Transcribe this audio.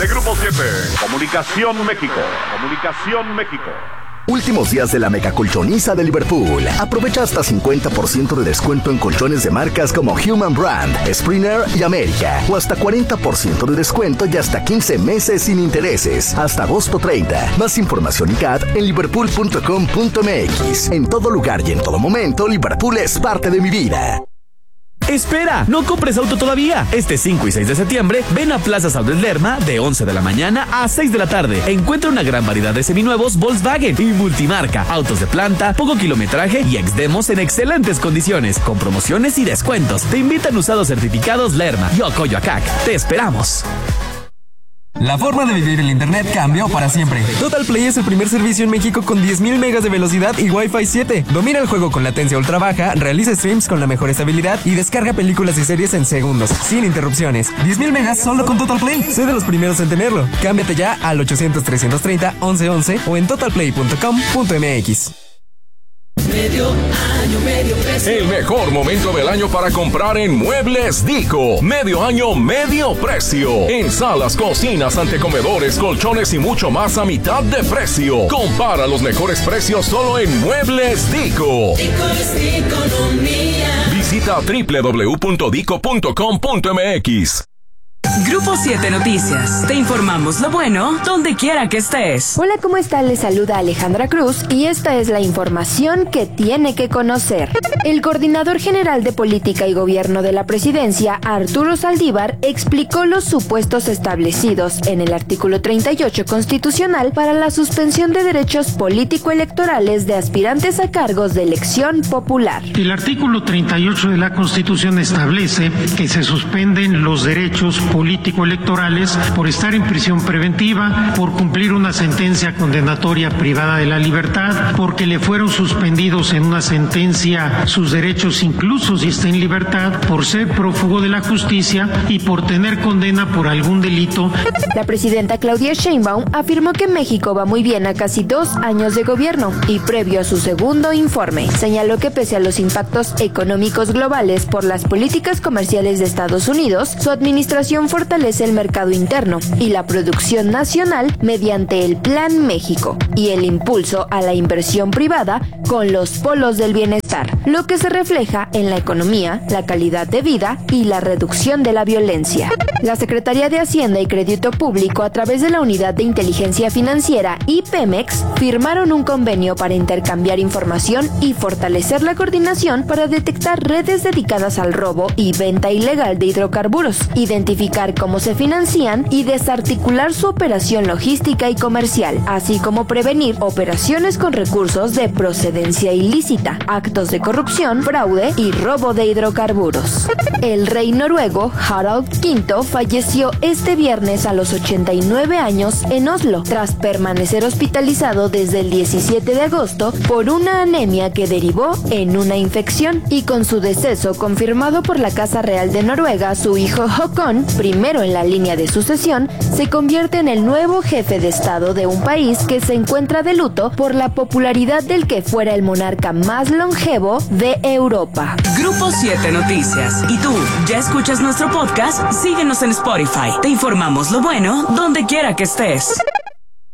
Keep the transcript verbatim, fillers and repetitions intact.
De Grupo siete, Comunicación México. Comunicación México. Últimos días de la mega colchoniza de Liverpool. Aprovecha hasta cincuenta por ciento de descuento en colchones de marcas como Human Brand, Springer y América. O hasta cuarenta por ciento de descuento y hasta quince meses sin intereses. Hasta agosto treinta. Más información y C A D en liverpool punto com punto m x. En todo lugar y en todo momento, Liverpool es parte de mi vida. ¡Espera! ¡No compres auto todavía! Este cinco y seis de septiembre, ven a Plaza Outlet Lerma de once de la mañana a seis de la tarde. Encuentra una gran variedad de seminuevos Volkswagen y multimarca, autos de planta, poco kilometraje y ex-demos en excelentes condiciones, con promociones y descuentos. Te invitan usados certificados Lerma y Ocoyoacac. ¡Te esperamos! La forma de vivir el internet cambió para siempre. Total Play es el primer servicio en México con diez mil megas de velocidad y Wi-Fi siete. Domina el juego con latencia ultra baja, realiza streams con la mejor estabilidad y descarga películas y series en segundos, sin interrupciones. diez mil megas solo con Total Play. Sé de los primeros en tenerlo. Cámbiate ya al ochocientos, trescientos treinta, once once o en total play punto com punto m x. Medio año, medio precio. El mejor momento del año para comprar en Muebles Dico. Medio año, medio precio. En salas, cocinas, antecomedores, colchones y mucho más a mitad de precio. Compara los mejores precios solo en Muebles Dico. Dico es economía. Visita doble u doble u doble u punto dico punto com punto m x. Grupo siete Noticias. Te informamos lo bueno donde quiera que estés. Hola, ¿cómo está? Les saluda Alejandra Cruz y esta es la información que tiene que conocer. El coordinador general de Política y Gobierno de la Presidencia, Arturo Saldívar, explicó los supuestos establecidos en el artículo treinta y ocho constitucional para la suspensión de derechos político-electorales de aspirantes a cargos de elección popular. El artículo treinta y ocho de la Constitución establece que se suspenden los derechos político-electorales por estar en prisión preventiva, por cumplir una sentencia condenatoria privada de la libertad, porque le fueron suspendidos en una sentencia sus derechos incluso si está en libertad, por ser prófugo de la justicia y por tener condena por algún delito. La presidenta Claudia Sheinbaum afirmó que México va muy bien a casi dos años de gobierno y previo a su segundo informe, señaló que pese a los impactos económicos globales por las políticas comerciales de Estados Unidos, su administración fortalece el mercado interno y la producción nacional mediante el Plan México y el impulso a la inversión privada con los polos del bienestar, lo que se refleja en la economía, la calidad de vida y la reducción de la violencia. La Secretaría de Hacienda y Crédito Público, a través de la Unidad de Inteligencia Financiera y Pemex, firmaron un convenio para intercambiar información y fortalecer la coordinación para detectar redes dedicadas al robo y venta ilegal de hidrocarburos, identificar cómo se financian y desarticular su operación logística y comercial, así como prevenir operaciones con recursos de procedencia ilícita, actos de corrupción, fraude y robo de hidrocarburos. El rey noruego Harald quinto falleció este viernes a los ochenta y nueve años en Oslo, tras permanecer hospitalizado desde el diecisiete de agosto por una anemia que derivó en una infección, y con su deceso confirmado por la Casa Real de Noruega, su hijo Håkon, primero en la línea de sucesión, se convierte en el nuevo jefe de Estado de un país que se encuentra de luto por la popularidad del que fuera el monarca más longevo de Europa. Grupo siete Noticias. ¿Y tú, ya escuchas nuestro podcast? Síguenos en Spotify. Te informamos lo bueno donde quiera que estés.